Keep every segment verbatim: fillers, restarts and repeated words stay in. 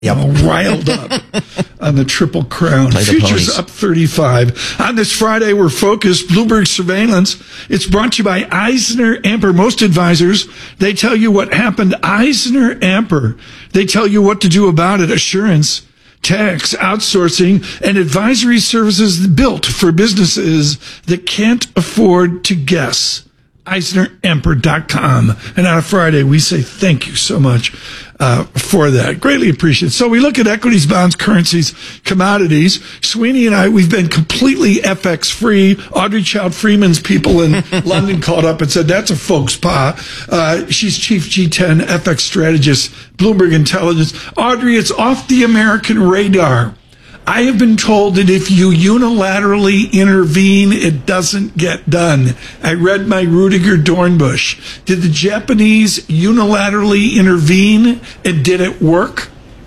Yep. You know, riled up on the Triple Crown. Play the Futures ponies. up thirty-five. On this Friday, we're focused Bloomberg Surveillance. It's brought to you by Eisner Amper. Most advisors, they tell you what happened. Eisner Amper, they tell you what to do about it. Assurance, tax, outsourcing, and advisory services built for businesses that can't afford to guess. Eisner Amper dot com. And on a Friday, we say thank you so much uh, for that. Greatly appreciate it. So we look at equities, bonds, currencies, commodities. Sweeney and I, we've been completely F X free. Audrey Child Freeman's people in London called up and said, that's a folks pa. Uh, she's chief G ten F X strategist, Bloomberg Intelligence. Audrey, it's off the American radar. I have been told that if you unilaterally intervene, it doesn't get done. I read my Rudiger Dornbusch. Did the Japanese unilaterally intervene, and did it work?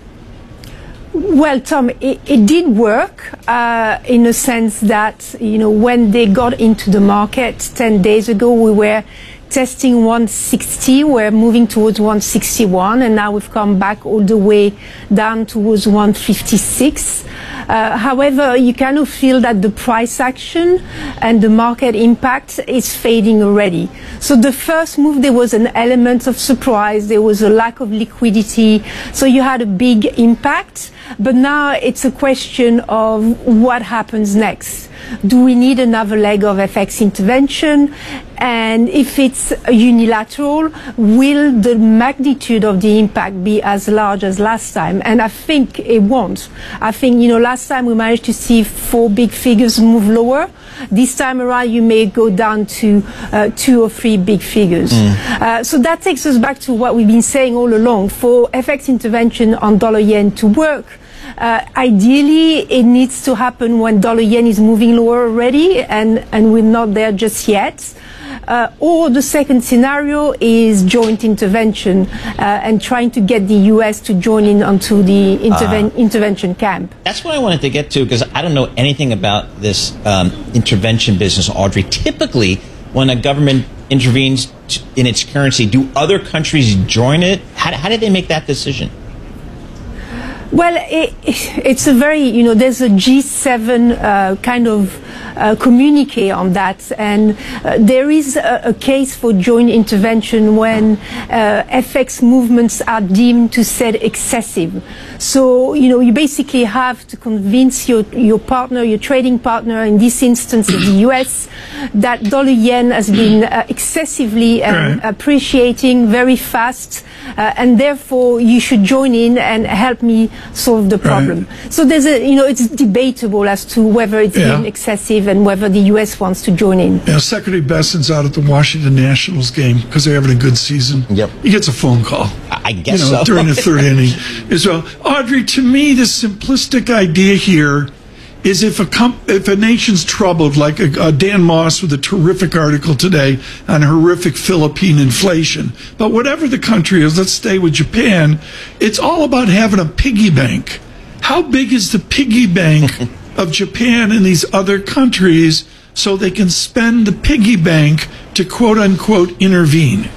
Well, Tom, it, it did work uh, in a sense that, you know, when they got into the market ten days ago, we were testing one sixty, we're moving towards one sixty-one, and now we've come back all the way down towards one fifty-six. Uh, however, you kind of feel that the price action and the market impact is fading already. So the first move, there was an element of surprise, there was a lack of liquidity, so you had a big impact. But now it's a question of what happens next. Do we need another leg of F X intervention? And if it's unilateral, will the magnitude of the impact be as large as last time? And I think it won't. I think, you know, last time we managed to see four big figures move lower. This time around, you may go down to uh, two or three big figures. Mm. Uh, so that takes us back to what we've been saying all along. For F X intervention on dollar yen to work, Uh, ideally, it needs to happen when dollar yen is moving lower already, and, and we're not there just yet. Uh, or the second scenario is joint intervention uh, and trying to get the U S to join in onto the interven- uh, intervention camp. That's what I wanted to get to, because I don't know anything about this um, intervention business, Audrey. Typically, when a government intervenes t- in its currency, do other countries join it? How, how did they make that decision? Well, it, it's a very, you know, there's a G seven uh, kind of uh, communique on that, and uh, there is a, a case for joint intervention when uh, F X movements are deemed to set excessive. So, you know, you basically have to convince your, your partner, your trading partner, in this instance in the U S, that dollar yen has been uh, excessively uh, right. appreciating very fast, uh, and therefore you should join in and help me solve the problem. Right. So there's a, you know, it's debatable as to whether it's yeah. been excessive and whether the U S wants to join in. Yeah, Secretary Besson's out at the Washington Nationals game because they're having a good season. Yep. He gets a phone call. I guess you know, so. during the third inning as well. Audrey, to me, the simplistic idea here is if a comp- if a nation's troubled, like a, a Dan Moss with a terrific article today on horrific Philippine inflation, but whatever the country is, let's stay with Japan, it's all about having a piggy bank. How big is the piggy bank of Japan and these other countries so they can spend the piggy bank to quote-unquote intervene?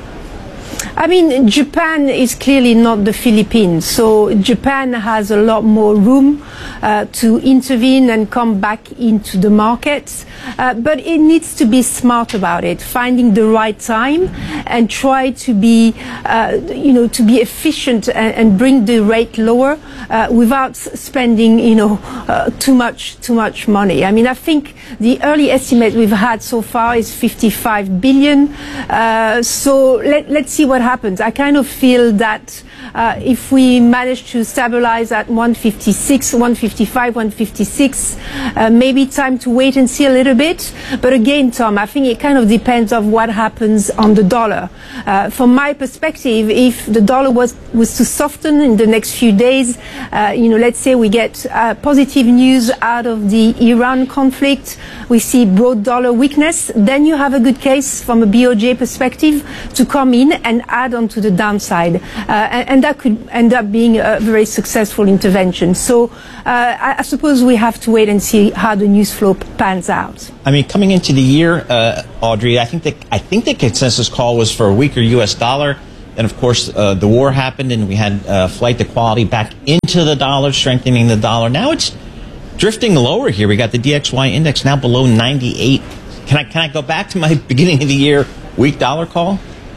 I mean, Japan is clearly not the Philippines, so Japan has a lot more room uh, to intervene and come back into the markets, uh, but it needs to be smart about it, finding the right time and try to be, uh, you know, to be efficient and, and bring the rate lower uh, without spending, you know, uh, too much, too much money. I mean, I think the early estimate we've had so far is fifty-five billion. Uh, so let, let's see what happens. I kind of feel that uh, if we manage to stabilize at one fifty-six, one fifty-five, one fifty-six, uh, maybe time to wait and see a little bit. But again, Tom, I think it kind of depends on what happens on the dollar. Uh, from my perspective, if the dollar was, was to soften in the next few days, uh, you know, let's say we get uh, positive news out of the Iran conflict, we see broad dollar weakness, then you have a good case from a B O J perspective to come in and add on to the downside. Uh, and, and that could end up being a very successful intervention. So uh, I, I suppose we have to wait and see how the news flow pans out. I mean, coming into the year, uh, Audrey, I think that I think the consensus call was for a weaker U S dollar. and of course, uh, the war happened, and we had uh, flight to quality back into the dollar, strengthening the dollar. Now it's drifting lower here. We got the D X Y index now below ninety-eight. Can I can I go back to my beginning of the year weak dollar call?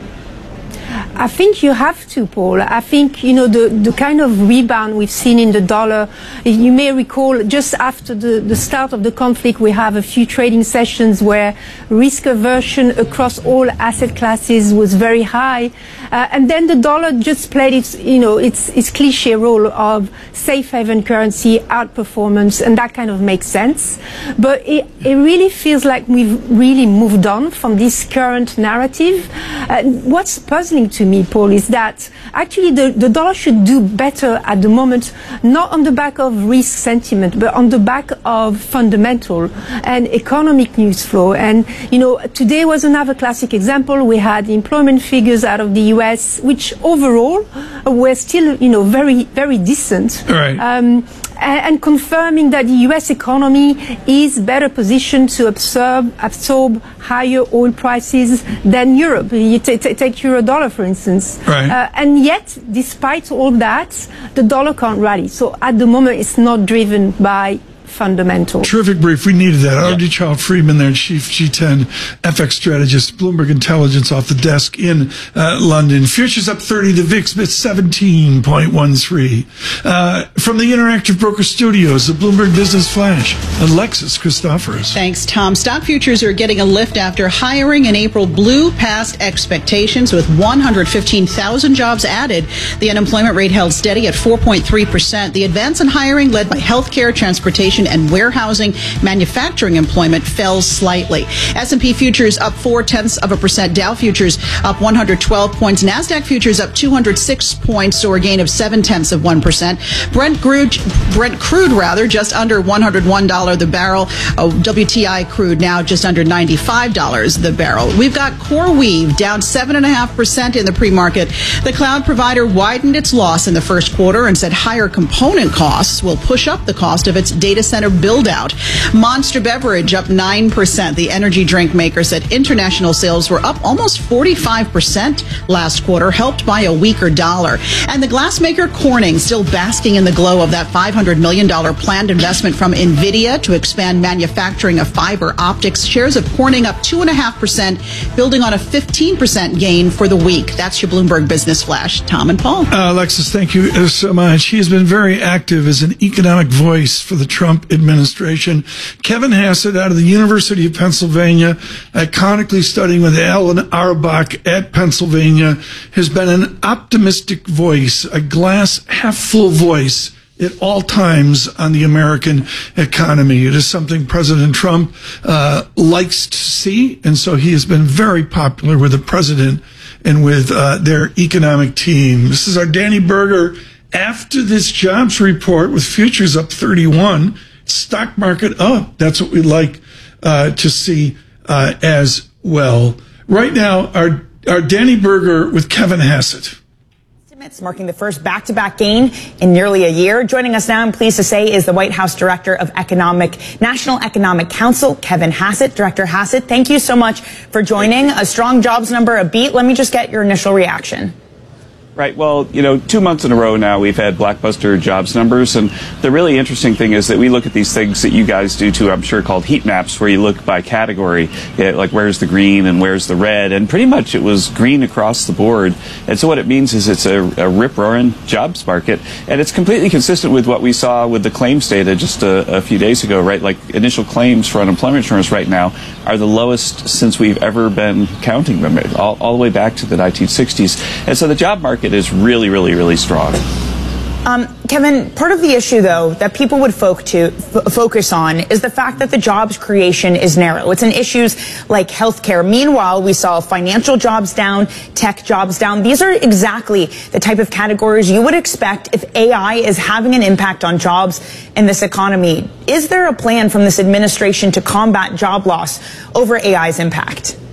I think you have to, Paul. I think, you know, the, the kind of rebound we've seen in the dollar, you may recall just after the, the start of the conflict, we have a few trading sessions where risk aversion across all asset classes was very high. Uh, and then the dollar just played its, you know, its, its cliche role of safe haven currency, outperformance, and that kind of makes sense. But it, it really feels like we've really moved on from this current narrative. Uh, what's puzzling to me, Paul, is that actually the, the dollar should do better at the moment, not on the back of risk sentiment, but on the back of fundamental and economic news flow. And, you know, today was another classic example. We had employment figures out of the U S, which overall were still, you know, very, very decent. Right. Um, and confirming that the U S economy is better positioned to absorb, absorb higher oil prices than Europe. You t- t- take euro-dollar, for instance. Right. Uh, and yet, despite all that, the dollar can't rally. So at the moment, it's not driven by fundamental. Terrific brief. We needed that. Ardy Child Friedman there, Chief G ten F X strategist, Bloomberg Intelligence off the desk in uh, London. Futures up thirty, the V I X at seventeen point one three. Uh, from the Interactive Broker Studios, the Bloomberg Business Flash, Alexis Christoforous. Thanks, Tom. Stock futures are getting a lift after hiring in April blew past expectations with one hundred fifteen thousand jobs added. The unemployment rate held steady at four point three percent. The advance in hiring led by healthcare, transportation, and warehousing. Manufacturing employment fell slightly. S and P futures up four tenths of a percent. Dow futures up one hundred twelve points. NASDAQ futures up two hundred six points, or a gain of seven tenths of one percent. Brent crude, Brent crude rather, just under one hundred one dollars the barrel. Oh, W T I crude now just under ninety-five dollars the barrel. We've got CoreWeave down seven point five percent in the pre-market. The cloud provider widened its loss in the first quarter and said higher component costs will push up the cost of its data center build-out. Monster Beverage up nine percent. The energy drink maker said international sales were up almost forty-five percent last quarter, helped by a weaker dollar. And the glassmaker Corning still basking in the glow of that five hundred million dollars planned investment from NVIDIA to expand manufacturing of fiber optics. Shares of Corning up two point five percent, building on a fifteen percent gain for the week. That's your Bloomberg Business Flash. Tom and Paul. Uh, Alexis, thank you so much. He has been very active as an economic voice for the Trump administration. Kevin Hassett out of the University of Pennsylvania, iconically studying with Alan Auerbach at Pennsylvania, has been an optimistic voice, a glass half full voice at all times on the American economy. It is something President Trump uh, likes to see, and so he has been very popular with the president and with uh, their economic team. This is our Danny Berger after this jobs report with futures up thirty-one, stock market up. That's what we like uh, to see uh, as well. Right now, our, our Danny Berger with Kevin Hassett. Marking the first back-to-back gain in nearly a year. Joining us now, I'm pleased to say, is the White House Director of Economic National Economic Council, Kevin Hassett. Director Hassett, thank you so much for joining. A strong jobs number, a beat. Let me just get your initial reaction. Right. Well, you know, two months in a row now we've had blockbuster jobs numbers. And the really interesting thing is that we look at these things that you guys do too, I'm sure, called heat maps, where you look by category, like where's the green and where's the red. And pretty much it was green across the board. And so what it means is it's a, a rip-roaring jobs market. And it's completely consistent with what we saw with the claims data just a, a few days ago, right? Like initial claims for unemployment insurance right now are the lowest since we've ever been counting them, all, all the way back to the nineteen sixties. And so the job market It is really, really, really strong. Um, Kevin, part of the issue, though, that people would folk to, f- focus on is the fact that the jobs creation is narrow. It's in issues like healthcare. Meanwhile, we saw financial jobs down, tech jobs down. These are exactly the type of categories you would expect if A I is having an impact on jobs in this economy. Is there a plan from this administration to combat job loss over A I's impact?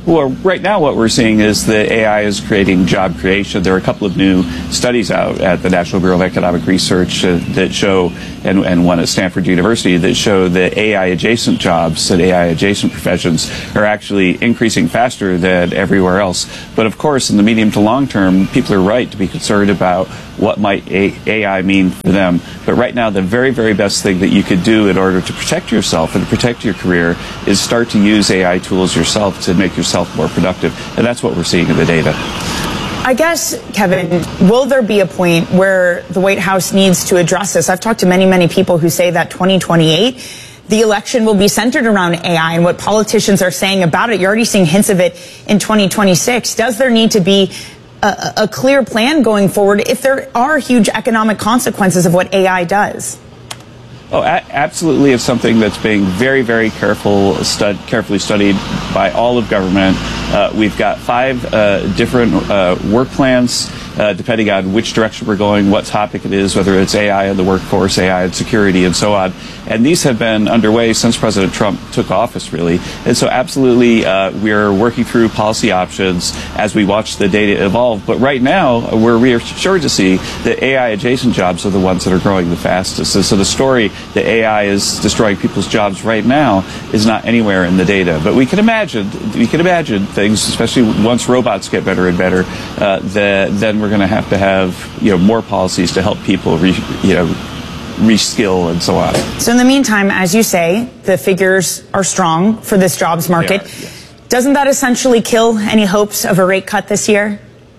Well, right now what we're seeing is that A I is creating job creation. There are a couple of new studies out at the National Bureau of Economic Research uh, that show, and, and one at Stanford University, that show that A I-adjacent jobs and A I-adjacent professions are actually increasing faster than everywhere else. But of course, in the medium to long term, people are right to be concerned about what might A I mean for them. But right now, the very, very best thing that you could do in order to protect yourself and to protect your career is start to use A I tools yourself to make yourself more productive. And that's what we're seeing in the data. I guess, Kevin, will there be a point where the White House needs to address this? I've talked to many, many people who say that twenty twenty-eight, the election will be centered around A I and what politicians are saying about it. You're already seeing hints of it in twenty twenty-six. Does there need to be a, a clear plan going forward if there are huge economic consequences of what A I does? Oh, a- absolutely. It's something that's being very, very careful, stud- carefully studied by all of government. Uh, we've got five uh, different uh, work plans, uh, depending on which direction we're going, what topic it is, whether it's A I in the workforce, A I in security, and so on. And these have been underway since President Trump took office, really. And so absolutely, uh, we're working through policy options as we watch the data evolve. But right now, we're reassured to see that A I-adjacent jobs are the ones that are growing the fastest. And so the story that A I is destroying people's jobs right now is not anywhere in the data. But we can imagine, we can imagine things, especially once robots get better and better, uh, that then we're going to have to have, you know, more policies to help people, re, you know, reskill and so on. So in the meantime, as you say, the figures are strong for this jobs market. Are, yes. Doesn't that essentially kill any hopes of a rate cut this year?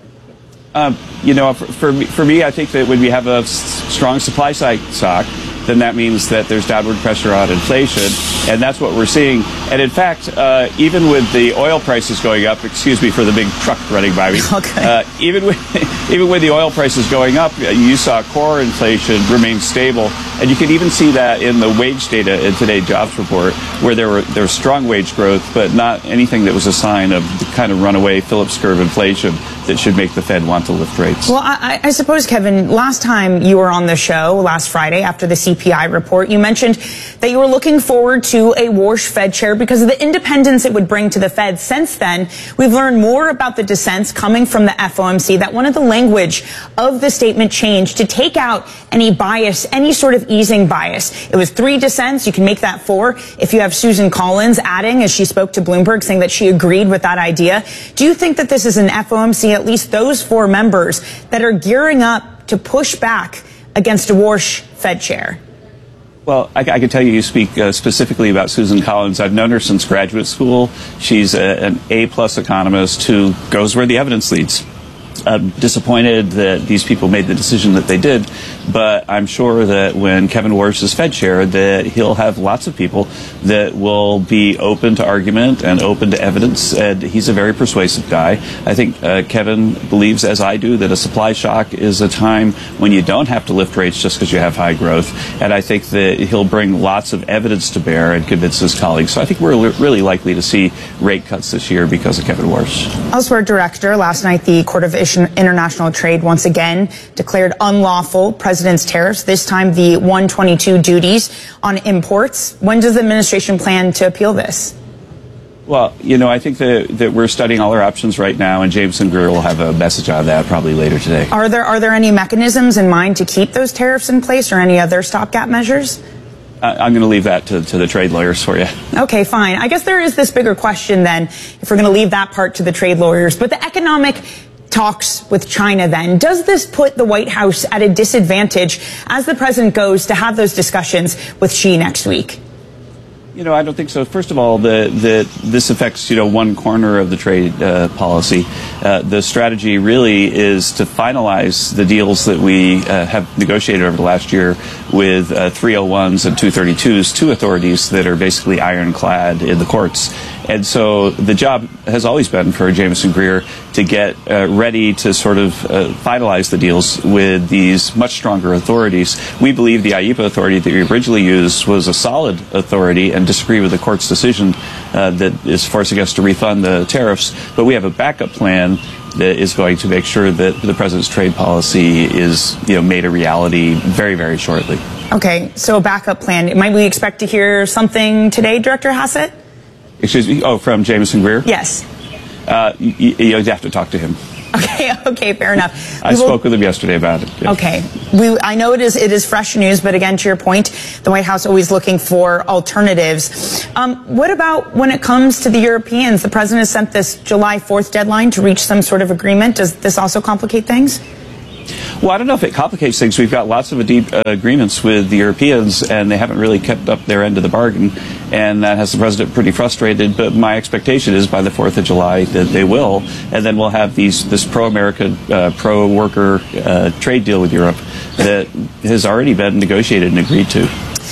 Um, you know, for, for me, for me, I think that when we have a s- strong supply side shock, then that means that there's downward pressure on inflation, and that's what we're seeing. And in fact, uh, even with the oil prices going up, excuse me for the big truck running by me, okay. uh, even with even with the oil prices going up, you saw core inflation remain stable, and you can even see that in the wage data in today's jobs report, where there were there was strong wage growth, but not anything that was a sign of the kind of runaway Phillips curve inflation that should make the Fed want to lift rates. Well, I, I suppose, Kevin, last time you were on the show, last Friday, after the C P I report, you mentioned that you were looking forward to a Warsh Fed chair because of the independence it would bring to the Fed. Since then, we've learned more about the dissents coming from the F O M C, that one of the language of the statement changed to take out any bias, any sort of easing bias. It was three dissents. You can make that four if you have Susan Collins adding, as she spoke to Bloomberg, saying that she agreed with that idea. Do you think that this is an F O M C, at least those four members, that are gearing up to push back against a Warsh Fed chair? Well, I, I can tell you, you speak uh, specifically about Susan Collins. I've known her since graduate school. She's a, an A-plus economist who goes where the evidence leads. I'm disappointed that these people made the decision that they did, but I'm sure that when Kevin Warsh is Fed chair, that he'll have lots of people that will be open to argument and open to evidence, and he's a very persuasive guy. I think uh, Kevin believes, as I do, that a supply shock is a time when you don't have to lift rates just because you have high growth, and I think that he'll bring lots of evidence to bear and convince his colleagues. So I think we're li- really likely to see rate cuts this year because of Kevin Warsh. Elsewhere, Director, last night the Court of International Trade once again declared unlawful President's tariffs, this time the one twenty-two duties on imports. When does the administration plan to appeal this? Well, you know, I think that, that we're studying all our options right now, and Jameson Greer will have a message on that probably later today. Are there are there any mechanisms in mind to keep those tariffs in place, or any other stopgap measures? I'm going to leave that to, to the trade lawyers for you. Okay, fine. I guess there is this bigger question then, if we're going to leave that part to the trade lawyers. But the economic talks with China then, does this put the White House at a disadvantage as the president goes to have those discussions with Xi next week? You know, I don't think so. First of all, the, the, this affects, you know, one corner of the trade uh, policy. Uh, the strategy really is to finalize the deals that we uh, have negotiated over the last year with uh, three oh ones and two thirty-twos, two authorities that are basically ironclad in the courts. And so the job has always been for Jameson Greer to get uh, ready to sort of uh, finalize the deals with these much stronger authorities. We believe the I E P A authority that we originally used was a solid authority and disagree with the court's decision uh, that is forcing us to refund the tariffs. But we have a backup plan that is going to make sure that the president's trade policy is, you know, made a reality very, very shortly. Okay, so a backup plan. Might we expect to hear something today, Director Hassett? Excuse me? Oh, from Jameson Greer? Yes. Uh, you, you'd have to talk to him. Okay, okay, fair enough. I We will- spoke with him yesterday about it. Yeah. Okay. We, I know it is it is fresh news, but again, to your point, the White House always looking for alternatives. Um, what about when it comes to the Europeans? The president has sent this July fourth deadline to reach some sort of agreement. Does this also complicate things? Well, I don't know if it complicates things. We've got lots of deep uh, agreements with the Europeans, and they haven't really kept up their end of the bargain, and that has the president pretty frustrated. But my expectation is by the fourth of July that they will, and then we'll have these this pro-America, uh, pro-worker uh, trade deal with Europe that has already been negotiated and agreed to.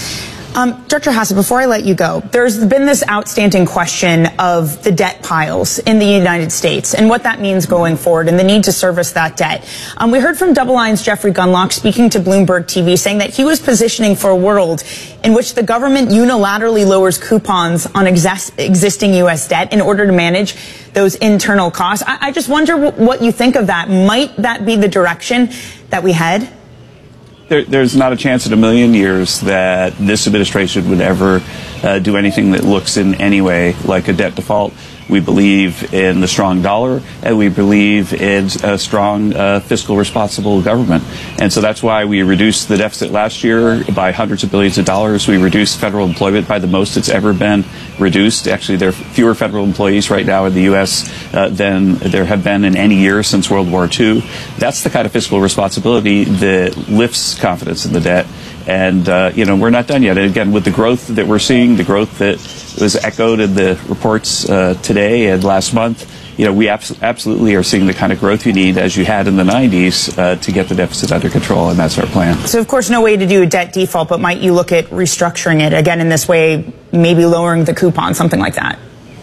Um, Director Hassett, before I let you go, there's been this outstanding question of the debt piles in the United States and what that means going forward and the need to service that debt. Um, we heard from Double Line's Jeffrey Gundlach speaking to Bloomberg T V saying that he was positioning for a world in which the government unilaterally lowers coupons on exes- existing U S debt in order to manage those internal costs. I, I just wonder w- what you think of that. Might that be the direction that we head? There, there's not a chance in a million years that this administration would ever uh, do anything that looks in any way like a debt default. We believe in the strong dollar, and we believe in a strong uh, fiscal responsible government. And so that's why we reduced the deficit last year by hundreds of billions of dollars. We reduced federal employment by the most it's ever been reduced. Actually, there are fewer federal employees right now in the U S uh, than there have been in any year since World War Two. That's the kind of fiscal responsibility that lifts confidence in the debt. And, uh, you know, we're not done yet. And again, with the growth that we're seeing, the growth that was echoed in the reports uh, today and last month, you know, we abs- absolutely are seeing the kind of growth you need as you had in the nineties uh, to get the deficit under control, and that's our plan. So, of course, no way to do a debt default, but might you look at restructuring it again in this way, maybe lowering the coupon, something like that?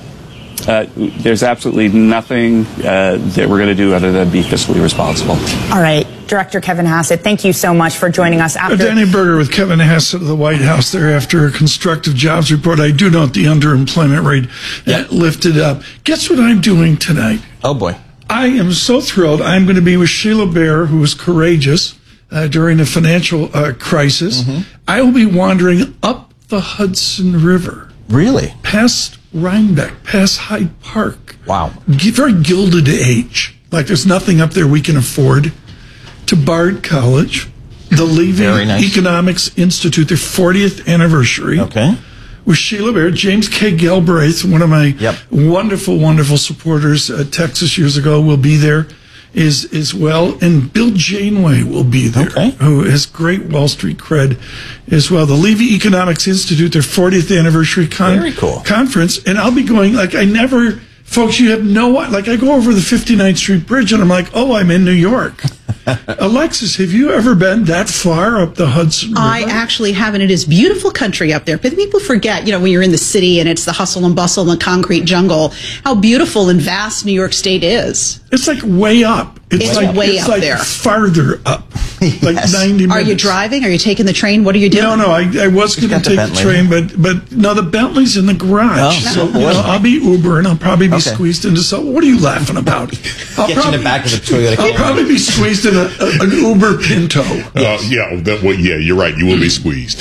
Uh, there's absolutely nothing uh, that we're going to do other than be fiscally responsible. All right. Director Kevin Hassett, thank you so much for joining us. After Danny Berger with Kevin Hassett of the White House there after a constructive jobs report. I do note the underemployment rate Yep. lifted up. Guess what I'm doing tonight? Oh, boy. I am so thrilled. I'm going to be with Sheila Bair, who was courageous uh, during the financial uh, crisis. Mm-hmm. I will be wandering up the Hudson River, Really? past Rhinebeck, past Hyde Park. Wow. G- Very gilded age. Like there's nothing up there we can afford. To Bard College, the Levy Very nice. Economics Institute, their fortieth anniversary. Okay. With Sheila Bair, James K. Galbraith, one of my Yep. wonderful, wonderful supporters at Texas years ago, will be there as, as well. And Bill Janeway will be there, Okay. who has great Wall Street cred as well. The Levy Economics Institute, their fortieth anniversary con- Very cool. conference. And I'll be going, like, I never, folks, you have no, like, I go over the fifty-ninth Street Bridge and I'm like, oh, I'm in New York. Alexis, have you ever been that far up the Hudson River? I actually haven't. It is beautiful country up there. But people forget, you know, when you're in the city and it's the hustle and bustle and the concrete jungle, how beautiful and vast New York State is. It's like way up. It's, It's like way it's up like there. farther up, like Yes. ninety minutes. Are you driving? Are you taking the train? What are you doing? No, no. I, I was going to got the take the Bentley. train, but but no, the Bentley's in the garage. Oh, so you boy. know, I'll be Uber and I'll probably be Okay. squeezed into some. What are you laughing about? I'll Get you in the back of a Toyota I'll Camry. probably be squeezed in a, a, an Uber Pinto. Uh, yeah, that, well, yeah, you're right. You will be squeezed.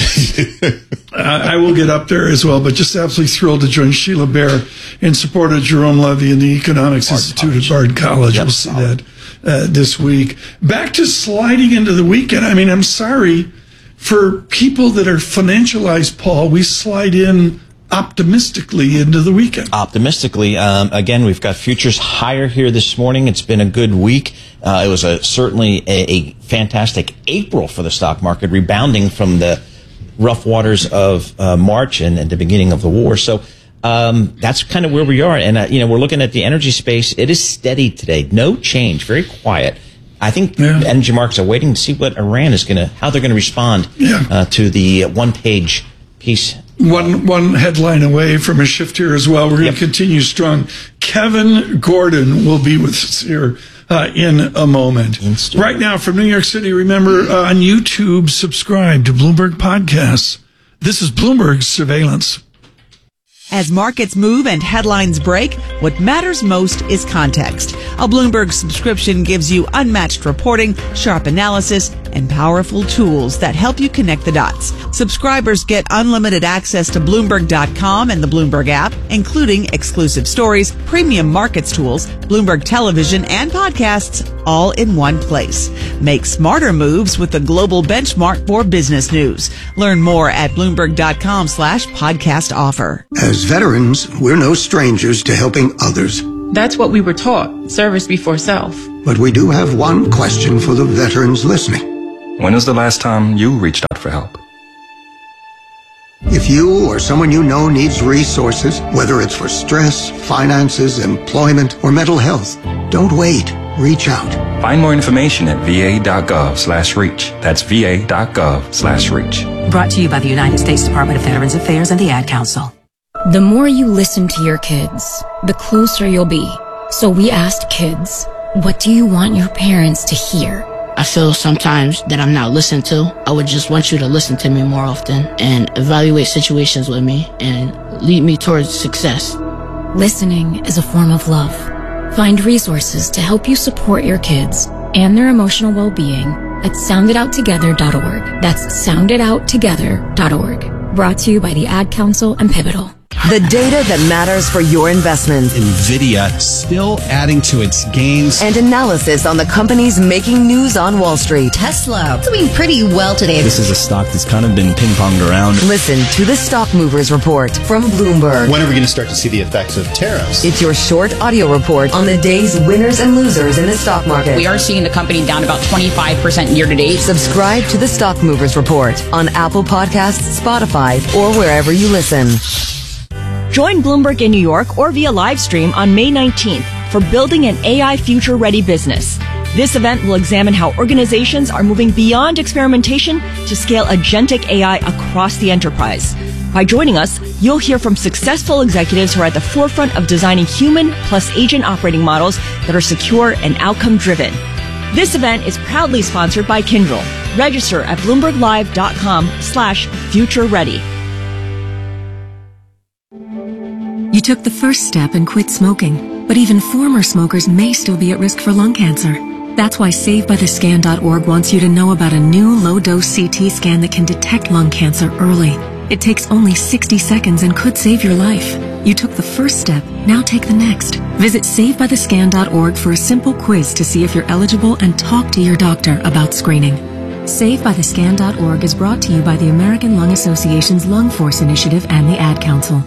I I will get up there as well, but just absolutely thrilled to join Sheila Bair in support of Jerome Levy and the Economics Institute at Bard College. Yep. We'll see that uh, this week. Back to sliding into the weekend. I mean, I'm sorry for people that are financialized, Paul. We slide in optimistically into the weekend. Optimistically, um, again, we've got futures higher here this morning. It's been a good week. Uh, it was a, certainly a, a fantastic April for the stock market, rebounding from the rough waters of uh, March and, and the beginning of the war. So um, that's kind of where we are. And, uh, you know, we're looking at the energy space. It is steady today. No change. Very quiet. I think Yeah. the energy markets are waiting to see what Iran is going to, how they're going to respond Yeah. uh, to the one-page piece. One one headline away from a shift here as well. We're going Yep. to continue strong. Kevin Gordon will be with us here uh, in a moment. In studio. Right now from New York City, remember uh, on YouTube, subscribe to Bloomberg Podcasts. This is Bloomberg Surveillance. As markets move and headlines break, what matters most is context. A Bloomberg subscription gives you unmatched reporting, sharp analysis, and powerful tools that help you connect the dots. Subscribers get unlimited access to Bloomberg dot com and the Bloomberg app, including exclusive stories, premium markets tools, Bloomberg television, and podcasts, all in one place. Make smarter moves with the global benchmark for business news. Learn more at Bloomberg dot com slash podcast offer. As veterans, we're no strangers to helping others. That's what we were taught, service before self. But we do have one question for the veterans listening. When was the last time you reached out for help? If you or someone you know needs resources, whether it's for stress, finances, employment, or mental health, don't wait. Reach out. Find more information at va.gov slash reach. That's va.gov slash reach. Brought to you by the United States Department of Veterans Affairs and the Ad Council. The more you listen to your kids, the closer you'll be. So we asked kids, what do you want your parents to hear? I feel sometimes that I'm not listened to. I would just want you to listen to me more often and evaluate situations with me and lead me towards success. Listening is a form of love. Find resources to help you support your kids and their emotional well-being at sound it out together dot org. That's sound it out together dot org. Brought to you by the Ad Council and Pivotal. The data that matters for your investment. NVIDIA still adding to its gains. And analysis on the companies making news on Wall Street. Tesla doing pretty well today. This is a stock that's kind of been ping-ponged around. Listen to the Stock Movers Report from Bloomberg. When are we going to start to see the effects of tariffs? It's your short audio report on the day's winners and losers in the stock market. We are seeing the company down about twenty-five percent year to date. Subscribe to the Stock Movers Report on Apple Podcasts, Spotify, or wherever you listen. Join Bloomberg in New York or via live stream on May nineteenth for Building an A I Future-Ready Business. This event will examine how organizations are moving beyond experimentation to scale agentic A I across the enterprise. By joining us, you'll hear from successful executives who are at the forefront of designing human plus agent operating models that are secure and outcome-driven. This event is proudly sponsored by Kyndryl. Register at bloomberglive.com slash future ready. You took the first step and quit smoking, but even former smokers may still be at risk for lung cancer. That's why save by the scan dot org wants you to know about a new low-dose C T scan that can detect lung cancer early. It takes only sixty seconds and could save your life. You took the first step, now take the next. Visit save by the scan dot org for a simple quiz to see if you're eligible and talk to your doctor about screening. save by the scan dot org is brought to you by the American Lung Association's Lung Force Initiative and the Ad Council.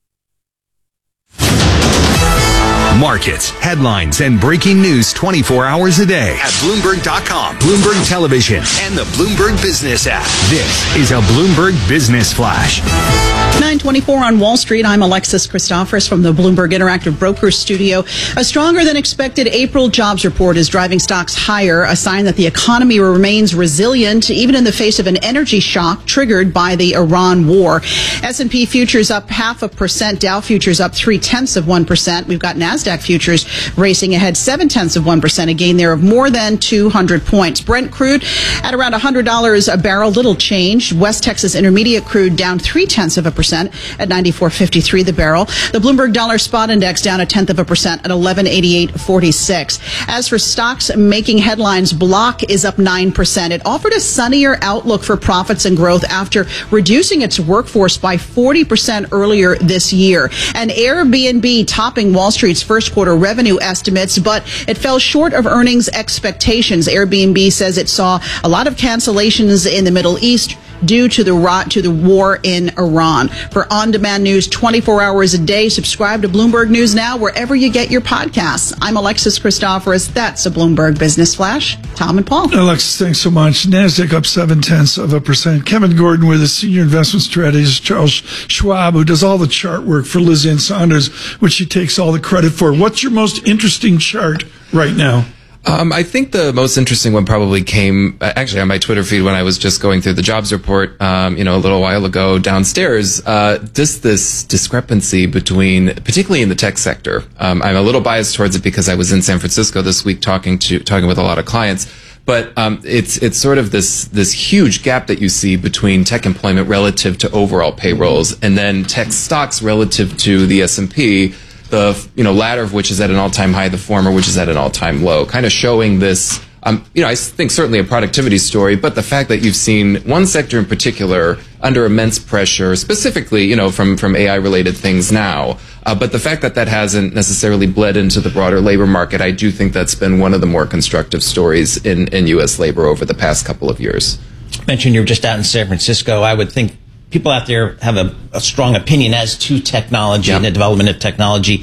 Markets, headlines, and breaking news twenty-four hours a day at Bloomberg dot com, Bloomberg Television, and the Bloomberg Business app. This is a Bloomberg Business Flash. nine twenty-four on Wall Street. I'm Alexis Christoforous from the Bloomberg Interactive Brokers Studio. A stronger than expected April jobs report is driving stocks higher, a sign that the economy remains resilient even in the face of an energy shock triggered by the Iran war. S and P futures up half a percent, Dow futures up three tenths of one percent. We've got NASDAQ futures racing ahead seven tenths of one percent, a gain there of more than two hundred points. Brent crude at around one hundred dollars a barrel, little change. West Texas Intermediate crude down three tenths of a percent at ninety-four fifty-three the barrel. The Bloomberg Dollar Spot Index down a tenth of a percent at eleven eighty-eight forty-six. As for stocks making headlines, Block is up nine percent. It offered a sunnier outlook for profits and growth after reducing its workforce by forty percent earlier this year. And Airbnb topping Wall Street's first quarter revenue estimates, but it fell short of earnings expectations. Airbnb says it saw a lot of cancellations in the Middle East due to the to the war in Iran. For on-demand news twenty-four hours a day, subscribe to Bloomberg News Now wherever you get your podcasts. I'm Alexis Christoforous. That's a Bloomberg Business Flash. Tom and Paul. Alexis, thanks so much. NASDAQ up seven tenths of a percent. Kevin Gordon with his senior investment strategist, Charles Schwab, who does all the chart work for Liz Ann Saunders, which she takes all the credit for. What's your most interesting chart right now? Um, I think the most interesting one probably came actually on my Twitter feed when I was just going through the jobs report, um, you know, a little while ago downstairs. Uh, just this discrepancy between, particularly in the tech sector. Um, I'm a little biased towards it because I was in San Francisco this week talking to talking with a lot of clients. but um, it's it's sort of this this huge gap that you see between tech employment relative to overall payrolls, and then tech stocks relative to the S and P. The you know latter of which is at an all-time high, the former which is at an all-time low, kind of showing this. Um, you know, I think certainly a productivity story, but the fact that you've seen one sector in particular under immense pressure, specifically, you know, from, from A I-related things now, uh, but the fact that that hasn't necessarily bled into the broader labor market, I do think that's been one of the more constructive stories in, in U S labor over the past couple of years. You mentioned you were just out in San Francisco. I would think people out there have a, a strong opinion as to technology yep. and the development of technology.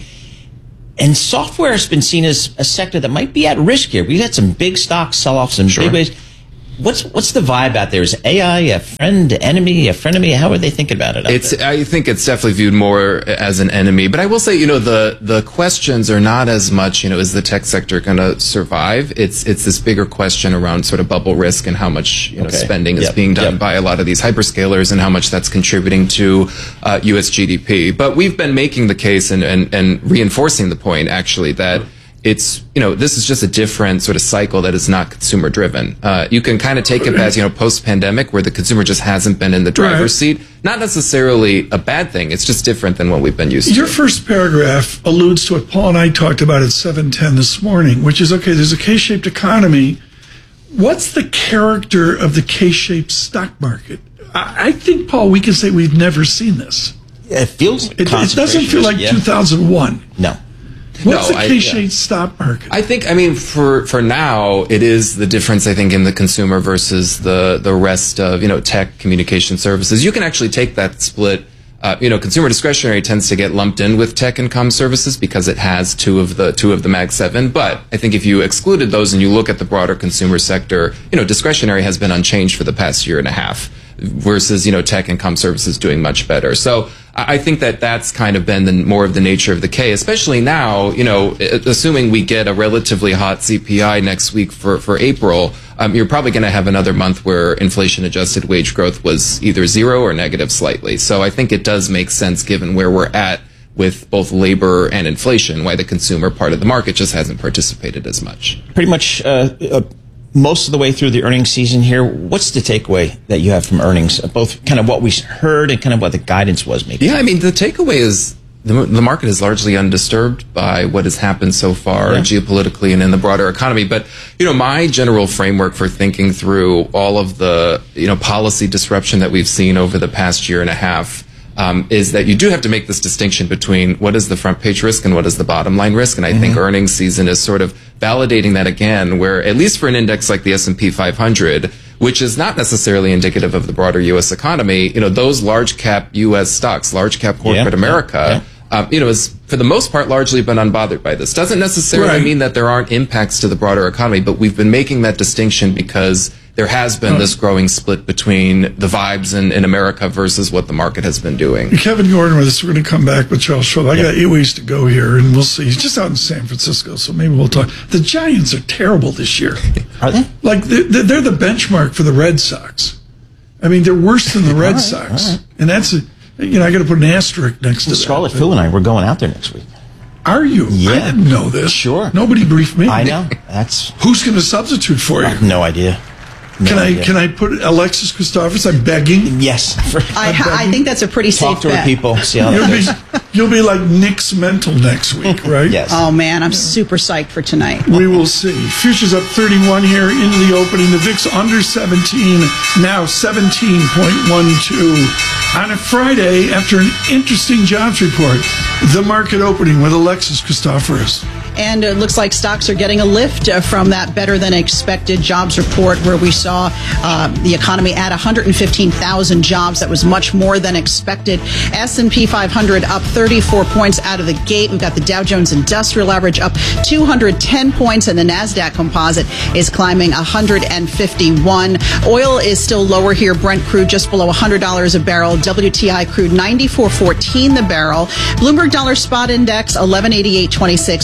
And software has been seen as a sector that might be at risk here. We've had some big stocks sell off some sure. big ways. What's what's the vibe out there? Is A I a friend, enemy, a frenemy? How are they thinking about it? Out it's. there? I think it's definitely viewed more as an enemy. But I will say, you know, the the questions are not as much, you know, is the tech sector going to survive? It's it's this bigger question around sort of bubble risk and how much you know okay. spending is yep. being done yep. by a lot of these hyperscalers and how much that's contributing to uh, U S G D P. But we've been making the case and and, and reinforcing the point actually that. It's, you know, this is just a different sort of cycle that is not consumer driven. Uh, you can kind of take it as, you know, post pandemic where the consumer just hasn't been in the driver's right. seat. Not necessarily a bad thing. It's just different than what we've been used Your to. Your first paragraph alludes to what Paul and I talked about at seven ten this morning, which is, okay, there's a K-shaped economy. What's the character of the K-shaped stock market? I, I think, Paul, we can say we've never seen this. It feels It, it doesn't feel like yeah. two thousand one. No. What's no, the K-shaped yeah. stock market? I think, I mean, for, for now, it is the difference, I think, in the consumer versus the, the rest of, you know, tech, communication services. You can actually take that split. Uh, you know, consumer discretionary tends to get lumped in with tech and comm services because it has two of the, two of the Mag seven. But I think if you excluded those and you look at the broader consumer sector, you know, discretionary has been unchanged for the past year and a half. Versus, you know, tech and comm services doing much better. So I think that that's kind of been the, more of the nature of the K, especially now, you know, assuming we get a relatively hot C P I next week for, for April, um, you're probably going to have another month where inflation adjusted wage growth was either zero or negative slightly. So I think it does make sense given where we're at with both labor and inflation, why the consumer part of the market just hasn't participated as much. Pretty much, uh, uh most of the way through the earnings season here, what's the takeaway that you have from earnings? Both kind of what we heard and kind of what the guidance was, maybe. Yeah, I mean, the takeaway is the, the market is largely undisturbed by what has happened so far yeah. geopolitically and in the broader economy. But, you know, my general framework for thinking through all of the, you know, policy disruption that we've seen over the past year and a half Um, is that you do have to make this distinction between what is the front page risk and what is the bottom line risk. And I mm-hmm. think earnings season is sort of validating that again, where at least for an index like the S and P five hundred, which is not necessarily indicative of the broader U S economy, you know, those large cap U S stocks, large cap corporate yeah. America, yeah. Um, you know, is for the most part largely been unbothered by this. Doesn't necessarily right. mean that there aren't impacts to the broader economy, but we've been making that distinction because there has been this growing split between the vibes in, in America versus what the market has been doing. Kevin Gordon with us. We're going to come back with Charles Schwab. I yep. got eight ways to go here, and we'll see. He's just out in San Francisco, so maybe we'll talk. The Giants are terrible this year. Are they? Like, they're, they're the benchmark for the Red Sox. I mean, they're worse than the Red right, Sox. Right. And that's, a, you know, I got to put an asterisk next well, to Scarlett that. Phil and I, we're going out there next week. Are you? Yeah. I didn't know this. Sure. Nobody briefed me. I know. That's Who's going to substitute for you? I have no idea. No can idea. I can I put Alexis Christophers? I'm begging. Yes, I, ha- I think that's a pretty Talk safe to bet. her people. See how you'll that be you'll be like Nick's mental next week, right? Yes. Oh man, I'm super psyched for tonight. We will see. Futures up thirty-one here into the opening. The V I X under seventeen, now seventeen point one two. On a Friday, after an interesting jobs report, the market opening with Alexis Christophers. And it looks like stocks are getting a lift uh, from that better than expected jobs report where we saw uh, the economy add one hundred fifteen thousand jobs. That was much more than expected. S and P five hundred up thirty-four points out of the gate. We've got the Dow Jones Industrial Average up two hundred ten points, and the NASDAQ Composite is climbing one hundred fifty-one. Oil is still lower here. Brent crude just below one hundred dollars a barrel. W T I crude ninety-four fourteen the barrel. Bloomberg Dollar Spot Index eleven eighty-eight twenty-six. Japanese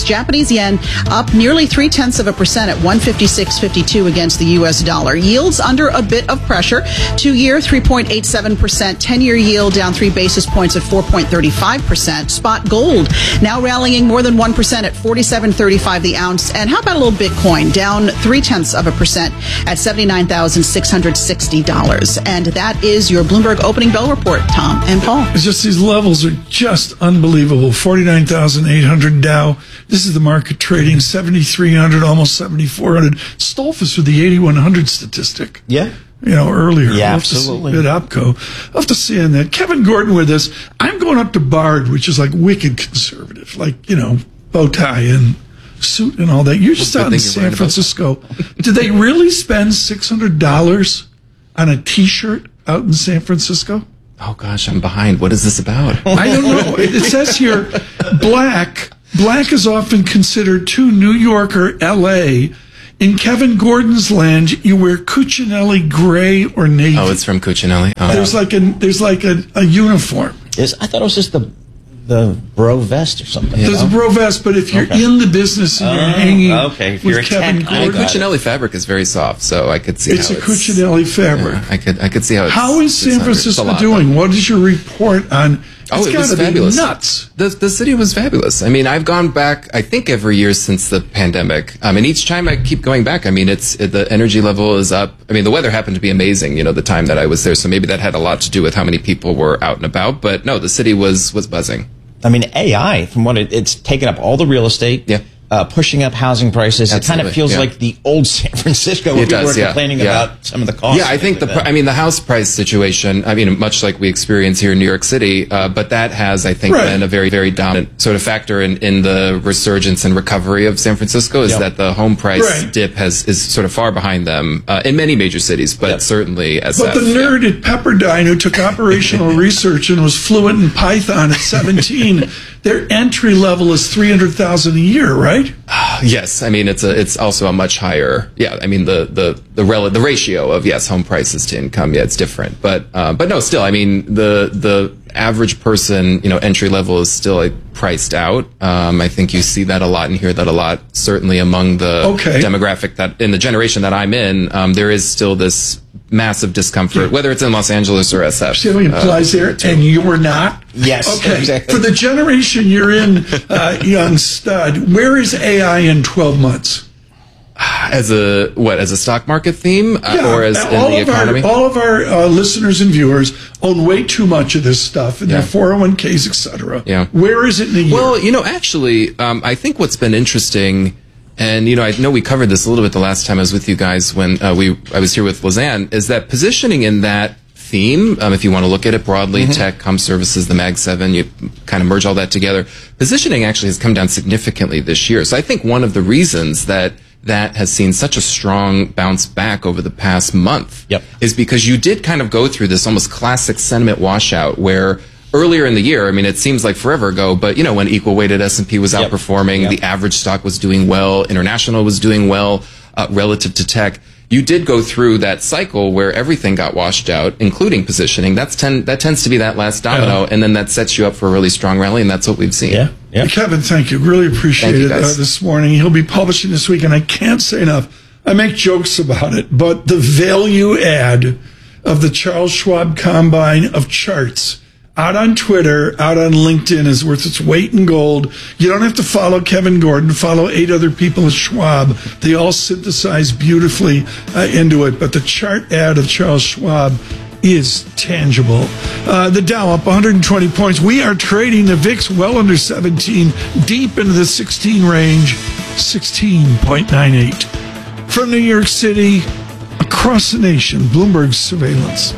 Japanese yen up nearly three tenths of a percent at one fifty-six fifty-two against the U S dollar. Yields under a bit of pressure. Two-year three point eight seven percent. Ten-year yield down three basis points at four point three five percent. Spot gold now rallying more than one percent at forty-seven thirty-five the ounce. And how about a little Bitcoin down three tenths of a percent at seventy-nine thousand six hundred sixty dollars. And that is your Bloomberg opening bell report, Tom and Paul. It's just these levels are just unbelievable. forty-nine thousand eight hundred Dow. This is the market trading seventy-three hundred, almost seventy-four hundred. Stolfus with the eighty-one hundred statistic. Yeah. You know, earlier. Yeah, we'll absolutely. At OPCO. I'll have to see on that. Kevin Gordon with us. I'm going up to Bard, which is like wicked conservative, like, you know, bow tie and suit and all that. You're just Well, out in San Francisco. Did they really spend six hundred dollars on a T-shirt out in San Francisco? Oh gosh, I'm behind. What is this about? I don't know. It says here, black. Black is often considered too New York or L A. In Kevin Gordon's land, you wear Cuccinelli gray or navy. Oh, it's from Cuccinelli. Oh. There's like a there's like a, a uniform. Is I thought it was just the the bro vest or something. You There's know? a bro vest, but if you're Okay. in the business and you're Oh, hanging okay. If with you're a Kevin tech, I Gordon, got it. Cuccinelli fabric is very soft, so I could see it's how a it's Cuccinelli fabric. Yeah, I could I could see how it's How is San it's under- it's a Francisco lot, doing? What is your report on? Oh, It's it was gotta be fabulous. nuts. The the city was fabulous. I mean, I've gone back, I think, every year since the pandemic. Um, and each time I keep going back. I mean, it's it, the energy level is up. I mean, the weather happened to be amazing, you know, the time that I was there. So maybe that had a lot to do with how many people were out and about. But no, the city was was buzzing. I mean, A I, from what it, it's taken up all the real estate, yeah. uh, pushing up housing prices. Absolutely, It kind of feels yeah. like the old San Francisco where It people does, were yeah, complaining yeah. about some of the costs. Yeah, I think the like pr- I mean the house price situation. I mean, much like we experience here in New York City, uh, but that has, I think, Right. been a very very dominant sort of factor in, in the resurgence and recovery of San Francisco. Is Yep. that the home price Right. dip has is sort of far behind them uh, in many major cities, but Yep. certainly as But the nerd at Pepperdine who took operational research and was fluent in Python at seventeen, their entry level is three hundred thousand a year, right? Yes, I mean it's a it's also a much higher. Yeah, I mean the the the rel- the ratio of yes home prices to income. Yeah, it's different, but uh, but no, still, I mean the the average person, you know, entry level is still like, priced out. Um, I think you see that a lot and hear that a lot. Certainly among the Okay. demographic that in the generation that I'm in, um, there is still this massive discomfort, whether it's in Los Angeles or S F. See how he implies uh, there? And you're not? Yes, Okay. exactly. For the generation you're in, uh, young stud, where is A I in twelve months? As a what? As a stock market theme, uh, Yeah, or as in all the of economy? Our, all of our uh, listeners and viewers own way too much of this stuff in Yeah. their four oh one k's, et cetera. Yeah. Where is it in the year? Well, you know, actually, um, I think what's been interesting, and you know, I know we covered this a little bit the last time I was with you guys when uh, we I was here with Lizanne, is that positioning in that theme, um, if you want to look at it broadly, tech, comm services, the Mag seven, you kind of merge all that together. Positioning actually has come down significantly this year. So I think one of the reasons that that has seen such a strong bounce back over the past month Yep. is because you did kind of go through this almost classic sentiment washout where earlier in the year, I mean, it seems like forever ago, but you know, when equal weighted S and P was Yep. outperforming, Yep. the average stock was doing well, international was doing well uh, relative to tech. You did go through that cycle where everything got washed out, including positioning. That's ten, that tends to be that last domino, Yeah. and then that sets you up for a really strong rally, and that's what we've seen. Yeah, yeah. Kevin, thank you. Really appreciate Thank you, it uh, guys. this morning. He'll be publishing this week, and I can't say enough. I make jokes about it, but the value add of the Charles Schwab Combine of charts out on Twitter, out on LinkedIn is worth its weight in gold. You don't have to follow Kevin Gordon. Follow eight other people at Schwab. They all synthesize beautifully uh, into it. But the chart ad of Charles Schwab is tangible. Uh, the Dow up one hundred twenty points. We are trading the V I X well under seventeen, deep into the sixteen range, sixteen point nine eight. From New York City, across the nation, Bloomberg surveillance.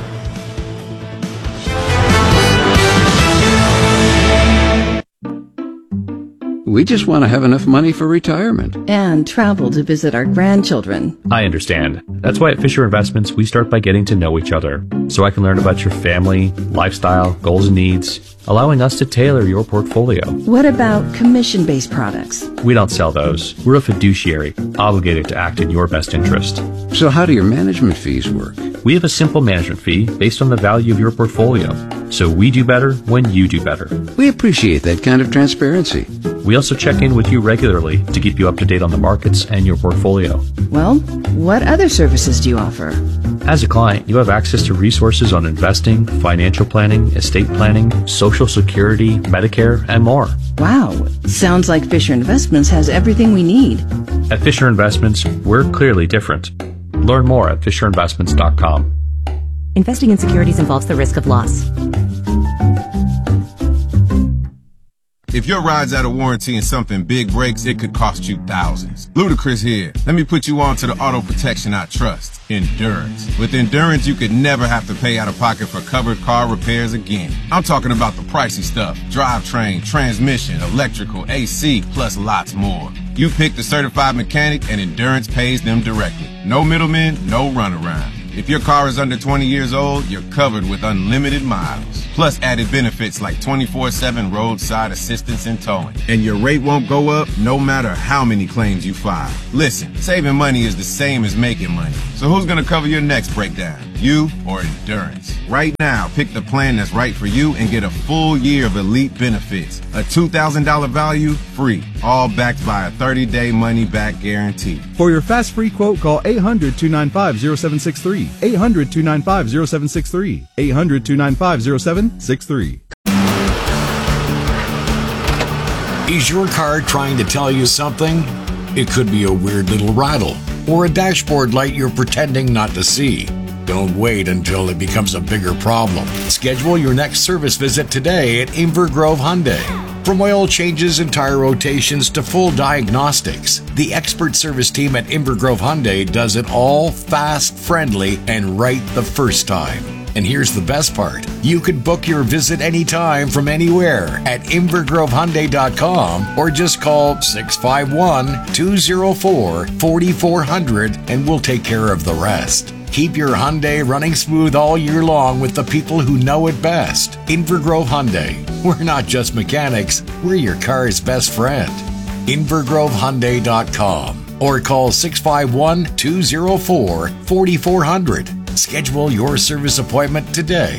We just want to have enough money for retirement. And travel to visit our grandchildren. I understand. That's why at Fisher Investments, we start by getting to know each other, so I can learn about your family, lifestyle, goals and needs, allowing us to tailor your portfolio. What about commission-based products? We don't sell those. We're a fiduciary, obligated to act in your best interest. So how do your management fees work? We have a simple management fee based on the value of your portfolio, so we do better when you do better. We appreciate that kind of transparency. We also check in with you regularly to keep you up to date on the markets and your portfolio. Well, what other services do you offer? As a client, you have access to resources on investing, financial planning, estate planning, Social Security, Medicare, and more. Wow, sounds like Fisher Investments has everything we need. At Fisher Investments, we're clearly different. Learn more at fisher investments dot com. Investing in securities involves the risk of loss. If your ride's out of warranty and something big breaks, it could cost you thousands. Ludacris here. Let me put you on to the auto protection I trust, Endurance. With Endurance, you could never have to pay out of pocket for covered car repairs again. I'm talking about the pricey stuff: drivetrain, transmission, electrical, A C, plus lots more. You pick the certified mechanic and Endurance pays them directly. No middlemen, no runaround. If your car is under twenty years old, you're covered with unlimited miles. Plus added benefits like twenty-four seven roadside assistance and towing. And your rate won't go up no matter how many claims you file. Listen, saving money is the same as making money. So who's gonna cover your next breakdown? You or Endurance? Right now, pick the plan that's right for you and get a full year of elite benefits. A two thousand dollars value, free. All backed by a thirty day money-back guarantee. For your fast free quote, call eight hundred, two nine five, zero seven six three. eight hundred, two nine five, zero seven six three. eight hundred, two nine five, zero seven six three. Is your car trying to tell you something? It could be a weird little rattle or a dashboard light you're pretending not to see. Don't wait until it becomes a bigger problem. Schedule your next service visit today at Inver Grove Hyundai. From oil changes and tire rotations to full diagnostics, the expert service team at Inver Grove Hyundai does it all fast, friendly, and right the first time. And here's the best part. You can book your visit anytime from anywhere at inver grove hyundai dot com or just call six five one, two zero four, four four zero zero and we'll take care of the rest. Keep your Hyundai running smooth all year long with the people who know it best. Inver Grove Hyundai. We're not just mechanics, we're your car's best friend. inver grove hyundai dot com or call six five one, two zero four, four four zero zero. Schedule your service appointment today.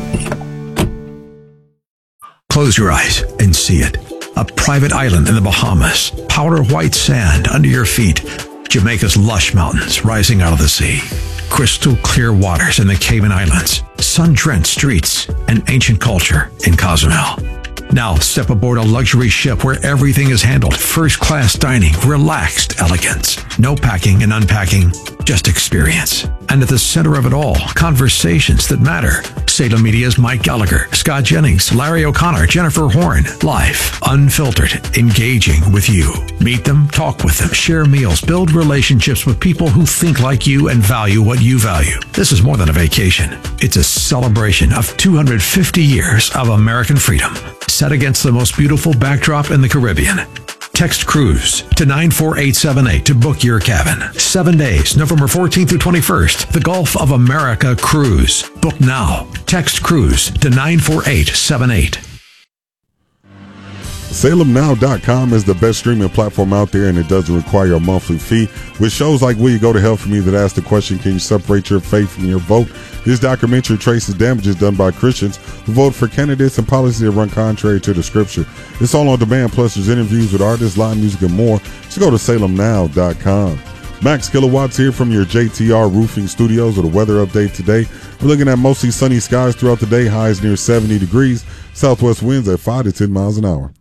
Close your eyes and see it. A private island in the Bahamas. Powder white sand under your feet. Jamaica's lush mountains rising out of the sea. Crystal clear waters in the Cayman Islands. Sun-drenched streets and ancient culture in Cozumel. Now step aboard a luxury ship where everything is handled. First-class dining, relaxed elegance. No packing and unpacking, just experience. And at the center of it all, conversations that matter. Salem Media's Mike Gallagher, Scott Jennings, Larry O'Connor, Jennifer Horn. Live, unfiltered, engaging with you. Meet them, talk with them, share meals, build relationships with people who think like you and value what you value. This is more than a vacation. It's a celebration of two hundred fifty years of American freedom, set against the most beautiful backdrop in the Caribbean. Text Cruise to nine four eight seven eight to book your cabin. Seven days, November fourteenth through twenty-first. The Gulf of America Cruise. Book now. Text Cruise to nine four eight seven eight. Salem Now dot com is the best streaming platform out there, and it doesn't require a monthly fee. With shows like Will You Go to Hell For Me that ask the question, can you separate your faith from your vote? This documentary traces damages done by Christians who vote for candidates and policies that run contrary to the scripture. It's all on demand, plus there's interviews with artists, live music, and more. So go to Salem Now dot com. Max Kilowatts here from your J T R Roofing Studios with a weather update today. We're looking at mostly sunny skies throughout the day, highs near seventy degrees, southwest winds at five to ten miles an hour.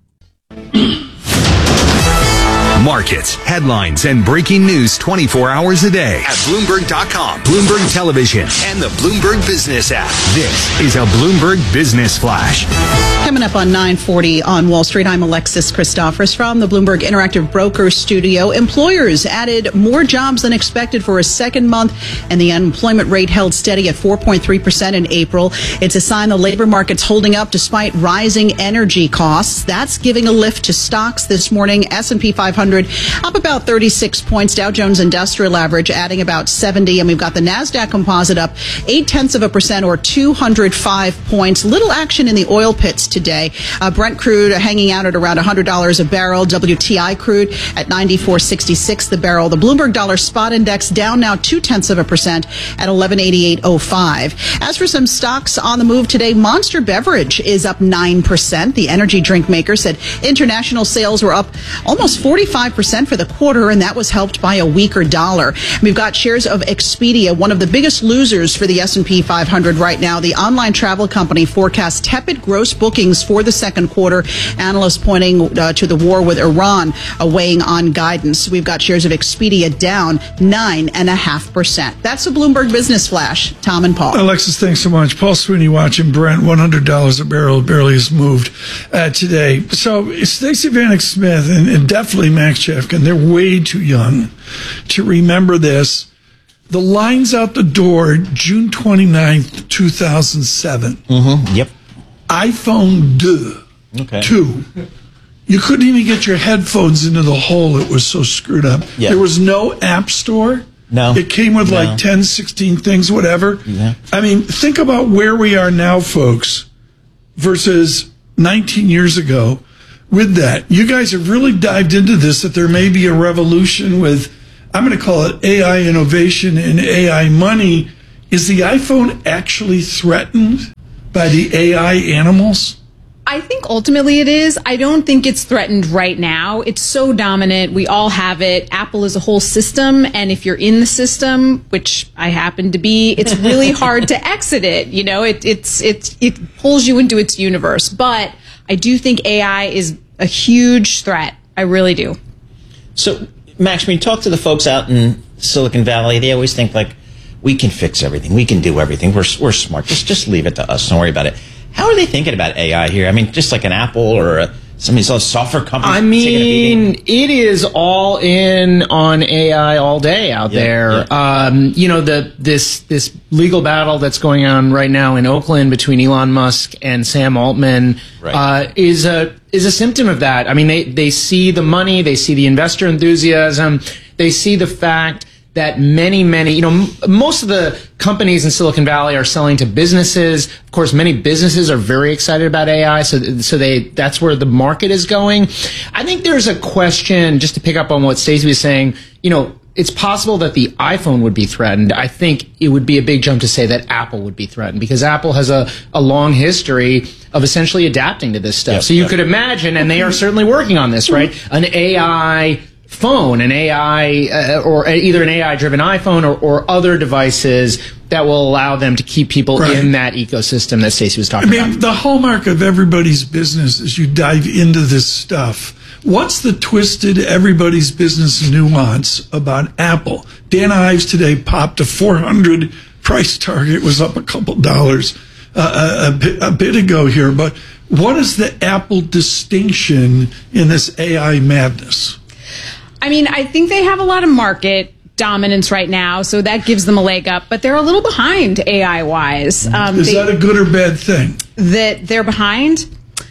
Markets, headlines, and breaking news twenty-four hours a day at Bloomberg dot com, Bloomberg Television, and the Bloomberg Business app. This is a Bloomberg Business Flash. Coming up on nine forty on Wall Street, I'm Alexis Christophers from the Bloomberg Interactive Brokers Studio. Employers added more jobs than expected for a second month, and the unemployment rate held steady at four point three percent in April. It's a sign the labor market's holding up despite rising energy costs. That's giving a lift to stocks this morning. S and P five hundred hundred, up about thirty-six points. Dow Jones Industrial Average adding about seventy, and we've got the NASDAQ Composite up eight tenths of a percent or two hundred five points. Little action in the oil pits today. Uh, Brent crude hanging out at around one hundred dollars a barrel. W T I crude at ninety-four sixty-six the barrel. The Bloomberg Dollar Spot Index down now two tenths of a percent at eleven eighty-eight oh five. As for some stocks on the move today, Monster Beverage is up nine percent. The energy drink maker said international sales were up almost forty-five percent for the quarter, and that was helped by a weaker dollar. We've got shares of Expedia, one of the biggest losers for the S and P five hundred right now. The online travel company forecasts tepid gross bookings for the second quarter. Analysts pointing uh, to the war with Iran uh, weighing on guidance. We've got shares of Expedia down nine point five percent. That's a Bloomberg Business Flash. Tom and Paul. Alexis, thanks so much. Paul Sweeney watching Brent, one hundred dollars a barrel, barely has moved uh, today. So Stacey Vanek Smith and, and definitely Max Chafkin, they're way too young to remember this. The line's out the door, June twenty-ninth, two thousand seven. Mm-hmm. Yep. iPhone two. Okay. Two. You couldn't even get your headphones into the hole. It was so screwed up. Yeah. There was no app store. No. It came with No. like ten, sixteen things, whatever. Yeah. I mean, think about where we are now, folks, versus nineteen years ago with that. You guys have really dived into this, that there may be a revolution with, I'm going to call it A I innovation and A I money. Is the iPhone actually threatened by the A I animals? I think ultimately it is. I don't think it's threatened right now. It's so dominant. We all have it. Apple is a whole system. And if you're in the system, which I happen to be, it's really hard to exit it. You know, it, it's, it's, it pulls you into its universe. But I do think A I is a huge threat. I really do. So, Max, when you talk to the folks out in Silicon Valley, they always think like, we can fix everything. We can do everything. We're, we're smart. Just, just leave it to us. Don't worry about it. How are they thinking about A I here? I mean, just like an Apple or a, some of these software companies. I mean, it is all in on A I all day out Yeah, there. yeah. Um, you know, the this this legal battle that's going on right now in Oakland between Elon Musk and Sam Altman Right. uh, is a is a symptom of that. I mean, they they see the money, they see the investor enthusiasm, they see the fact that many, many, you know, m- most of the companies in Silicon Valley are selling to businesses. Of course, many businesses are very excited about A I, so so they that's where the market is going. I think there's a question, just to pick up on what Stacey was saying, you know, it's possible that the iPhone would be threatened. I think it would be a big jump to say that Apple would be threatened, because Apple has a, a long history of essentially adapting to this stuff. Yep, so you yep. could imagine, and they are certainly working on this, right? An A I phone, an A I, uh, or either an A I-driven iPhone or, or other devices that will allow them to keep people Right. in that ecosystem that Stacey was I talking mean, about. the hallmark of everybody's business is you dive into this stuff. What's the twisted everybody's business nuance about Apple? Dan Ives today popped a four hundred price target, was up a couple dollars uh, a, a, bit, a bit ago here. But what is the Apple distinction in this A I madness? I mean, I think they have a lot of market dominance right now, so that gives them a leg up, but they're a little behind A I-wise. Um, Is they, that a good or bad thing? that they're behind?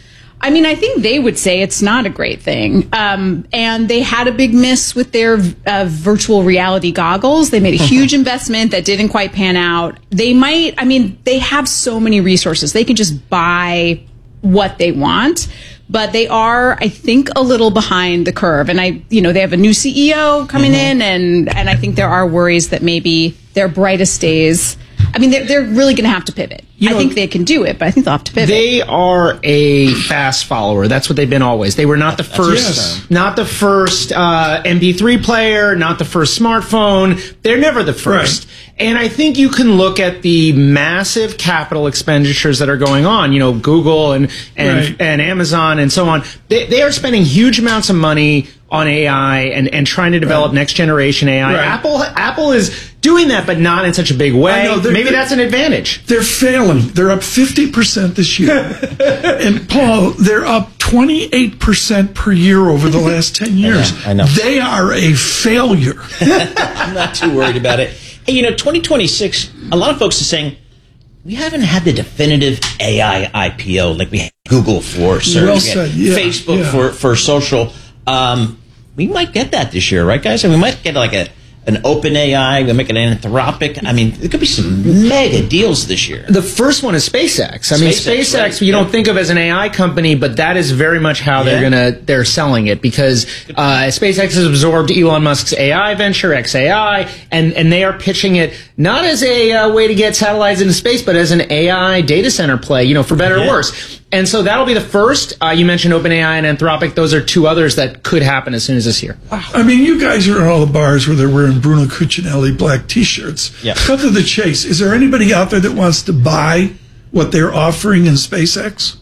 I mean, I think they would say it's not a great thing. Um, and they had a big miss with their uh, virtual reality goggles. They made a huge investment that didn't quite pan out. They might, I mean, they have so many resources. They can just buy what they want. But they are, I think, a little behind the curve. And I, you know, they have a new C E O coming Mm-hmm. in, and, and I think there are worries that maybe their brightest days, I mean, they're, they're really going to have to pivot. You I know, think they can do it, but I think they'll have to pivot. They are a fast follower. That's what they've been always. They were not the first, Yes. not the first uh, M P three player, not the first smartphone. They're never the first. Right. And I think you can look at the massive capital expenditures that are going on. You know, Google and and, Right. and Amazon and so on. They, they are spending huge amounts of money on A I and, and trying to develop Right. next generation A I. Right. Apple Apple is doing that, but not in such a big way. I know, they're- Maybe they're- that's an advantage. They're failing. They're up fifty percent this year. And Paul, they're up twenty-eight percent per year over the last ten years. I know, I know. They are a failure. I'm not too worried about it. Hey, you know, twenty twenty-six, a lot of folks are saying, we haven't had the definitive A I I P O like we had Google for search, Well we had said, yeah, Facebook yeah. for, for social. Um, we might get that this year, right, guys? And we might get like a an open A I, we make an Anthropic. I mean, there could be some mega deals this year. The first one is SpaceX. I mean, SpaceX, SpaceX, right. you yeah. don't think of as an A I company, but that is very much how Yeah. they're gonna they're selling it, because uh, SpaceX has absorbed Elon Musk's A I venture, X A I, and and they are pitching it not as a uh, way to get satellites into space, but as an A I data center play, you know, for better Yeah. or worse. And so that'll be the first. Uh, you mentioned OpenAI and Anthropic; those are two others that could happen as soon as this year. I mean, you guys are in all the bars where they're wearing Bruno Cucinelli black T-shirts. Yeah. Cut to the chase. Is there anybody out there that wants to buy what they're offering in SpaceX?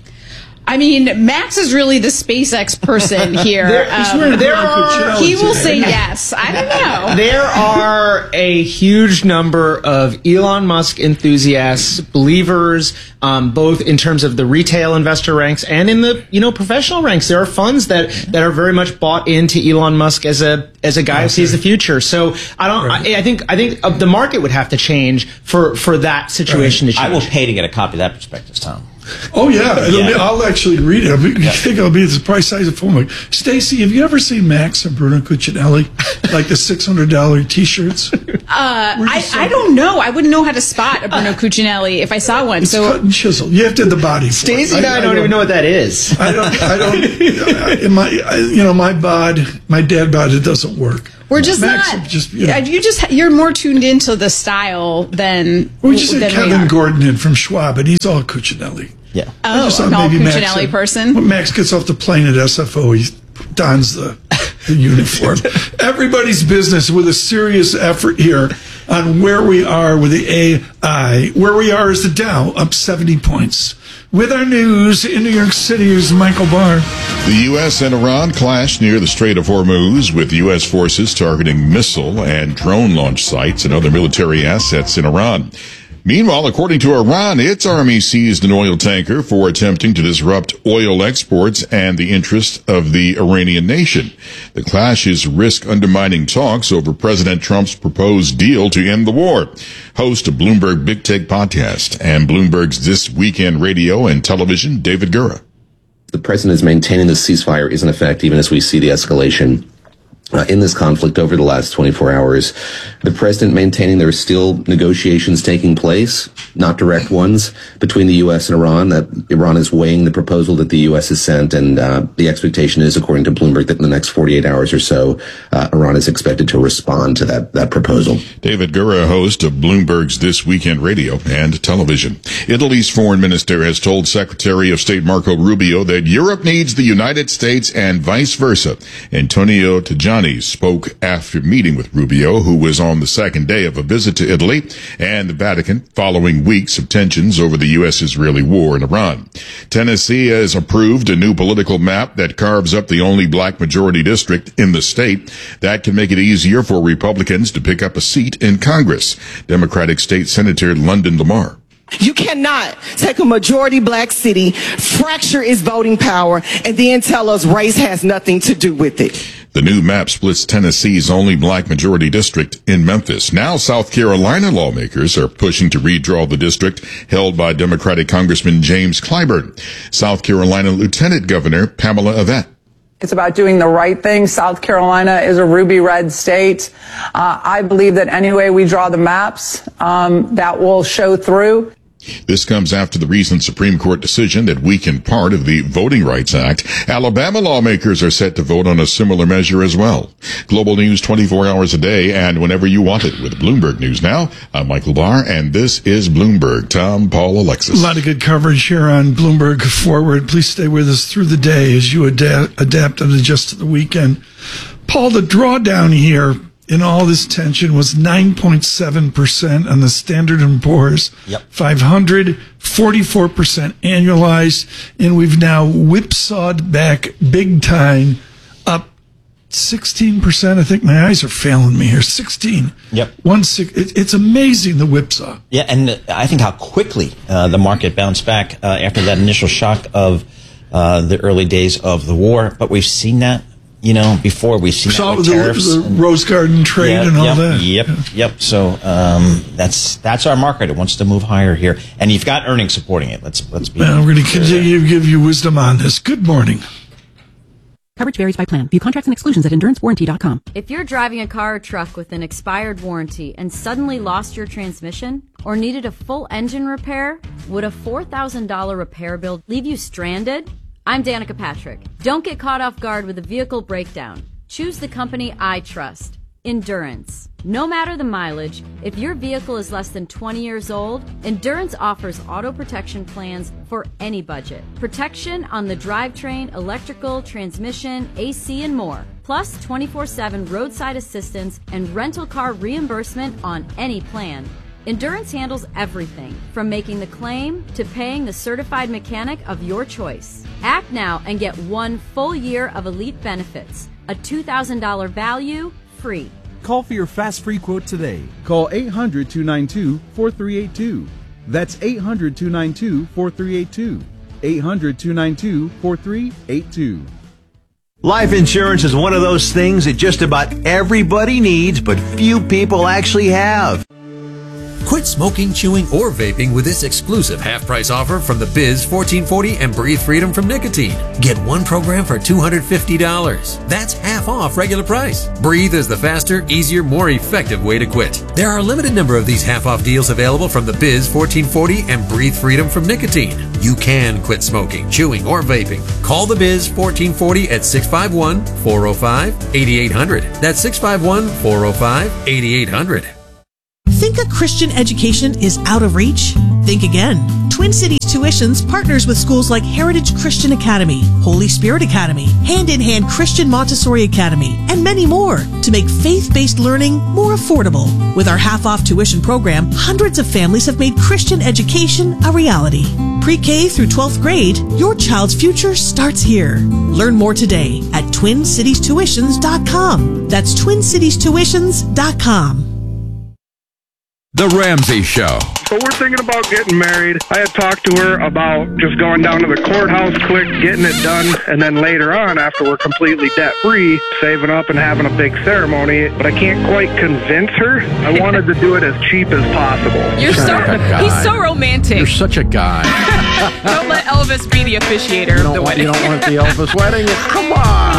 I mean, Max is really the SpaceX person here. There- he's wearing Um, there Bruno are, Cucinelli he will today. say yes. I don't know. There are a huge number of Elon Musk enthusiasts, believers, um, both in terms of the retail investor ranks and in the you know professional ranks. There are funds that that are very much bought into Elon Musk as a as a guy who sees the future. So I don't. I, I think I think uh, the market would have to change for for that situation to change. I will pay to get a copy of that prospectus, Tom. Oh yeah, It'll Yeah. Be, I'll actually read it. You yeah. think it'll be the price size of phone book? Stacy, have you ever seen Max and Bruno Cucinelli, like the six hundred dollar T-shirts? Uh, I, I don't know. I wouldn't know how to spot a Bruno Cucinelli if I saw one. It's So cut and chisel. You have to have the body. Stacey and I, I don't even know what that is. I don't. I don't. in my, I, you know, my bod, my dad bod, it doesn't work. we're just Max, not. Just you, know, Yeah, you just you're more tuned into the style than we just had than we Kevin are. Gordon in from Schwab, and he's all Cucinelli. Yeah. I Oh, just an thought all maybe Max Cucinelli said- person. When Max gets off the plane at S F O, he dons the, the uniform. Everybody's business with a serious effort here on where we are with the A I. Where we are is the Dow up seventy points. With our news in New York City is Michael Barr. The U S and Iran clashed near the Strait of Hormuz, with U S forces targeting missile and drone launch sites and other military assets in Iran. Meanwhile, according to Iran, its army seized an oil tanker for attempting to disrupt oil exports and the interests of the Iranian nation. The clashes risk undermining talks over President Trump's proposed deal to end the war. Host of Bloomberg Big Take podcast and Bloomberg's This Weekend Radio and Television, David Gura. The president is maintaining the ceasefire is in effect, even as we see the escalation Uh, in this conflict over the last twenty-four hours. The president maintaining there are still negotiations taking place, not direct ones, between the U S and Iran, that Iran is weighing the proposal that the U S has sent, and uh, the expectation is, according to Bloomberg, that in the next forty-eight hours or so, uh, Iran is expected to respond to that, that proposal. David Gura, host of Bloomberg's This Weekend Radio and Television. Italy's foreign minister has told Secretary of State Marco Rubio that Europe needs the United States and vice versa. Antonio Tajani spoke after meeting with Rubio, who was on the second day of a visit to Italy and the Vatican following weeks of tensions over the U S-Israeli war in Iran. Tennessee has approved a new political map that carves up the only black majority district in the state. That can make it easier for Republicans to pick up a seat in Congress. Democratic State Senator London Lamar. You cannot take a majority black city, fracture its voting power, and then tell us race has nothing to do with it. The new map splits Tennessee's only black majority district in Memphis. Now South Carolina lawmakers are pushing to redraw the district held by Democratic Congressman James Clyburn. South Carolina Lieutenant Governor Pamela Yvette. It's about doing the right thing. South Carolina is a ruby red state. Uh, I believe that any way we draw the maps, um, that will show through. This comes after the recent Supreme Court decision that weakened part of the Voting Rights Act. Alabama lawmakers are set to vote on a similar measure as well. Global news twenty-four hours a day and whenever you want it with Bloomberg News Now. I'm Michael Barr, and this is Bloomberg. Tom, Paul, Alexis. A lot of good coverage here on Bloomberg Forward. Please stay with us through the day as you adapt, adapt and adjust to the weekend. Paul, the drawdown here in all this tension was nine point seven percent on the Standard and Poor's yep. five hundred, forty-four percent annualized, and we've now whipsawed back big time, up sixteen percent. I think my eyes are failing me here. sixteen. Yep. One six. It, it's amazing the whipsaw. Yeah, and I think how quickly uh, the market bounced back uh, after that initial shock of uh, the early days of the war. But we've seen that, you know, before. We've seen Saw that with the, tariffs. the and, Rose Garden trade yeah, and all yep, that. Yep, yeah. yep. So um, that's that's our market. It wants to move higher here, and you've got earnings supporting it. Let's let's be. Well, we're going to continue to give you wisdom on this. Good morning. Coverage varies by plan. View contracts and exclusions at endurance warranty dot com. If you're driving a car or truck with an expired warranty and suddenly lost your transmission or needed a full engine repair, would a four thousand dollars repair bill leave you stranded? I'm Danica Patrick. Don't get caught off guard with a vehicle breakdown. Choose the company I trust, Endurance. No matter the mileage, if your vehicle is less than twenty years old, Endurance offers auto protection plans for any budget. Protection on the drivetrain, electrical, transmission, A C, and more. Plus twenty-four seven roadside assistance and rental car reimbursement on any plan. Endurance handles everything, from making the claim to paying the certified mechanic of your choice. Act now and get one full year of elite benefits. A two thousand dollars value, free. Call for your fast free quote today. Call eight hundred, two nine two, four three eight two. That's eight hundred, two nine two, four three eight two. eight hundred, two nine two, four three eight two. Life insurance is one of those things that just about everybody needs, but few people actually have. Quit smoking, chewing, or vaping with this exclusive half-price offer from the Biz fourteen forty and Breathe Freedom from Nicotine. Get one program for two hundred fifty dollars. That's half off regular price. Breathe is the faster, easier, more effective way to quit. There are a limited number of these half-off deals available from the Biz fourteen forty and Breathe Freedom from Nicotine. You can quit smoking, chewing, or vaping. Call the Biz fourteen forty at six five one, four oh five, eight eight hundred. That's six five one, four oh five, eight eight hundred. Think a Christian education is out of reach? Think again. Twin Cities Tuitions partners with schools like Heritage Christian Academy, Holy Spirit Academy, Hand in Hand Christian Montessori Academy, and many more to make faith-based learning more affordable. With our half-off tuition program, hundreds of families have made Christian education a reality. Pre-K through twelfth grade, your child's future starts here. Learn more today at twin cities tuitions dot com. That's twin cities tuitions dot com. The Ramsey Show. So we're thinking about getting married. I had talked to her about just going down to the courthouse quick, getting it done, and then later on, after we're completely debt-free, saving up and having a big ceremony. But I can't quite convince her. I wanted to do it as cheap as possible. You're so, he's so romantic. You're such a guy. Don't let Elvis be the officiator of the wedding. You don't want the Elvis wedding? Come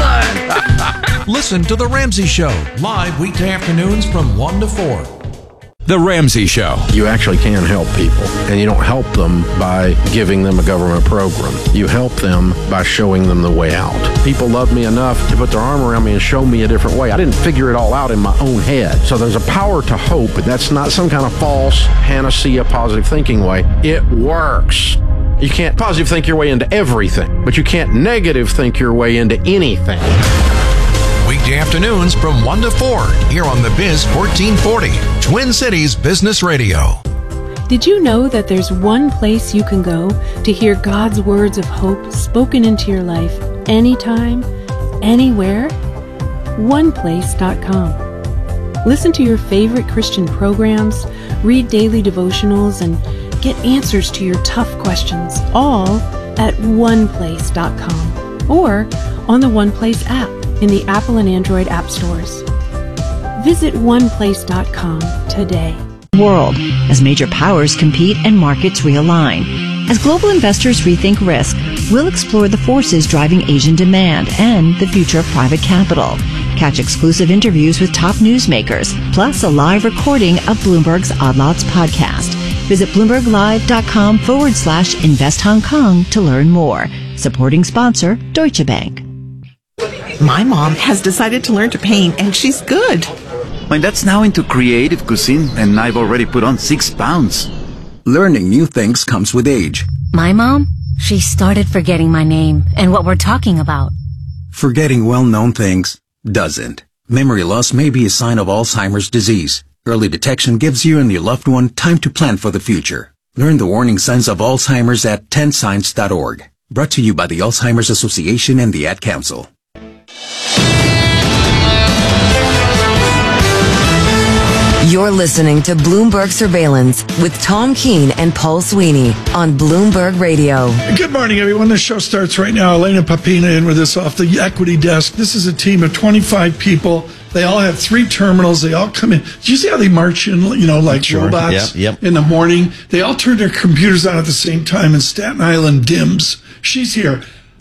on. Listen to The Ramsey Show, live weekday afternoons from one to four. The Ramsey Show. You actually can help people, and you don't help them by giving them a government program. You help them by showing them the way out. People love me enough to put their arm around me and show me a different way. I didn't figure it all out in my own head. So there's a power to hope, and that's not some kind of false panacea positive thinking way. It works. You can't positive think your way into everything, but you can't negative think your way into anything. Weekday afternoons from one to four here on the Biz fourteen forty, Twin Cities Business Radio. Did you know that there's one place you can go to hear God's words of hope spoken into your life anytime, anywhere? one place dot com. Listen to your favorite Christian programs, read daily devotionals, and get answers to your tough questions, all at one place dot com or on the OnePlace app in the Apple and Android app stores. Visit one place dot com today. World, as major powers compete and markets realign. As global investors rethink risk, we'll explore the forces driving Asian demand and the future of private capital. Catch exclusive interviews with top newsmakers, plus a live recording of Bloomberg's Odd Lots podcast. Visit bloomberglive.com forward slash invest Hong Kong to learn more. Supporting sponsor, Deutsche Bank. My mom has decided to learn to paint, and she's good. My dad's now into creative cuisine, and I've already put on six pounds. Learning new things comes with age. My mom, she started forgetting my name and what we're talking about. Forgetting well-known things doesn't. Memory loss may be a sign of Alzheimer's disease. Early detection gives you and your loved one time to plan for the future. Learn the warning signs of Alzheimer's at ten signs dot org. Brought to you by the Alzheimer's Association and the Ad Council. You're listening to Bloomberg Surveillance with Tom Keene and Paul Sweeney on Bloomberg Radio. Good morning, everyone. The show starts right now. Elena Papina in with us off the equity desk. This is a team of twenty-five people. They all have three terminals. They all come in. Do you see how they march in, you know, like sure. robots yep, yep. in the morning? They all turn their computers on at the same time, and Staten Island dims. She's here.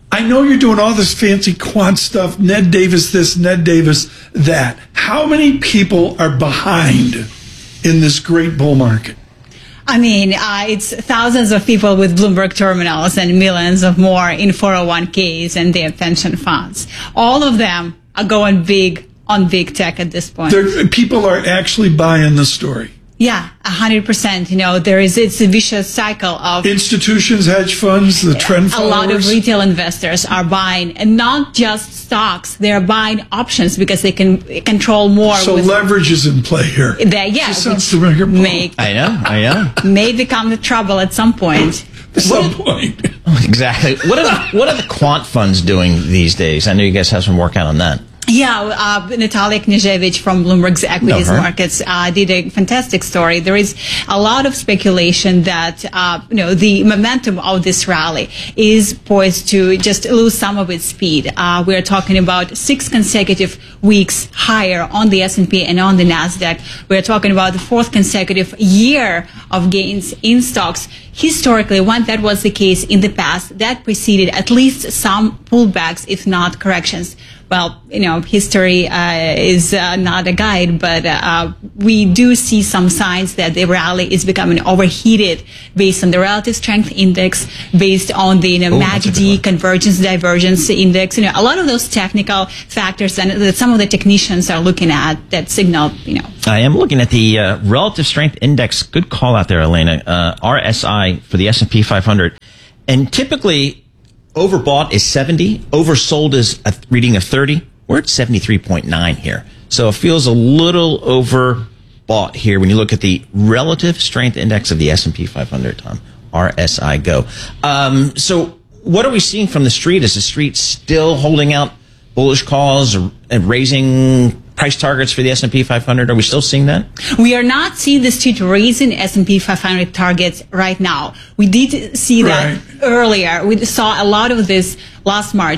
I know you're doing all this fancy quant stuff, Ned Davis this, Ned Davis that. How many people are behind in this great bull market? I mean, uh, it's thousands of people with Bloomberg terminals and millions of more in four oh one k's and their pension funds. All of them are going big on big tech at this point. There, people are actually buying the story. Yeah, a hundred percent. You know, there is, it's a vicious cycle of institutions, hedge funds, the trend followers. A lot of retail investors are buying, and not just stocks. They're buying options because they can control more. So with leverage is in play here. They, yeah, sounds to make, make, I know, I know. may become the trouble at some point. At some point. Exactly. What are the, what are the quant funds doing these days? I know you guys have some work out on that. Yeah, uh, Natalia Knyzhevich from Bloomberg's Equities Markets uh, did a fantastic story. There is a lot of speculation that uh, you know the momentum of this rally is poised to just lose some of its speed. Uh, we're talking about six consecutive weeks higher on the S and P and on the Nasdaq. We're talking about the fourth consecutive year of gains in stocks. Historically, when that was the case in the past, that preceded at least some pullbacks, if not corrections. Well, you know, history uh, is uh, not a guide, but uh, we do see some signs that the rally is becoming overheated based on the relative strength index, based on the you know, Ooh, M A C D convergence divergence index. You know, a lot of those technical factors and that some of the technicians are looking at that signal. You know, I am looking at the uh, relative strength index. Good call out there, Elena. Uh, R S I for the S and P five hundred, and typically. Overbought is seventy. Oversold is a reading of thirty. We're at seventy-three point nine here. So it feels a little overbought here when you look at the relative strength index of the S and P five hundred, Tom. R S I Go. Um, so what are we seeing from the street? Is the street still holding out bullish calls and raising price targets for the S and P five hundred? Are we still seeing that? We are not seeing the street raising S and P five hundred targets right now. We did see that right. earlier. We saw a lot of this last March.